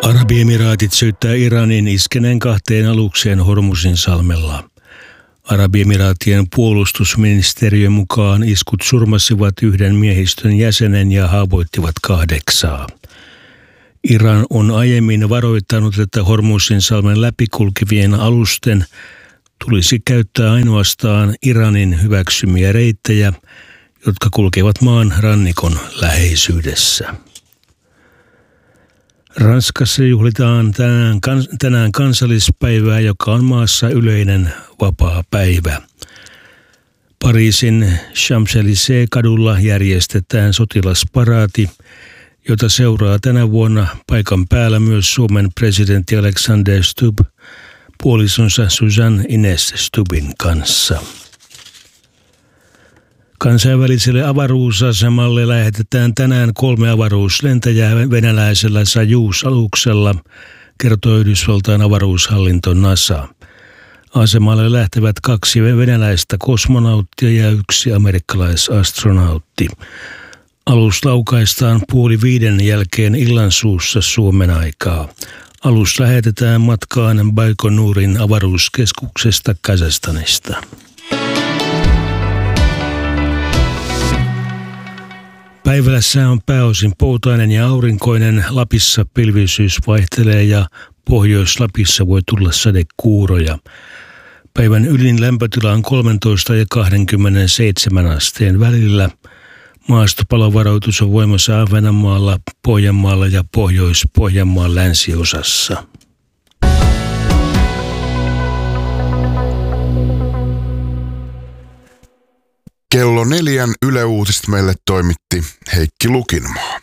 Arabiemiraatit syyttää Iranin iskeneen 2 alukseen Hormuzin salmella. Arabiemiraattien puolustusministeriön mukaan iskut surmasivat 1 miehistön jäsenen ja haavoittivat 8. Iran on aiemmin varoittanut, että Hormuzin salmen läpikulkevien alusten tulisi käyttää ainoastaan Iranin hyväksymiä reittejä, jotka kulkevat maan rannikon läheisyydessä. Ranskassa juhlitaan tänään kansallispäivää, joka on maassa yleinen vapaa päivä. Pariisin Champs-Élysées-kadulla järjestetään sotilasparaati, jota seuraa tänä vuonna paikan päällä myös Suomen presidentti Alexander Stubb puolisonsa Susanne Ines Stubbin kanssa. Kansainväliselle avaruusasemalle lähetetään tänään 3 avaruuslentäjää venäläisellä Sojuz-aluksella, kertoo Yhdysvaltain avaruushallinto NASA. Asemalle lähtevät 2 venäläistä kosmonauttia ja 1 amerikkalaisastronautti. Alus laukaistaan 4:30 jälkeen illansuussa Suomen aikaa. Alus lähetetään matkaan Baikonurin avaruuskeskuksesta Kazakstanista. Päivällä sää on pääosin poutainen ja aurinkoinen. Lapissa pilvisyys vaihtelee ja Pohjois-Lapissa voi tulla sadekuuroja. Päivän ylin lämpötila on 13 ja 27 asteen välillä. Maastopalovaroitus on voimassa Ahvenanmaalla, Pohjanmaalla ja Pohjois-Pohjanmaan länsiosassa. Kello 4 Yle Uutiset meille toimitti Heikki Lukinmaa.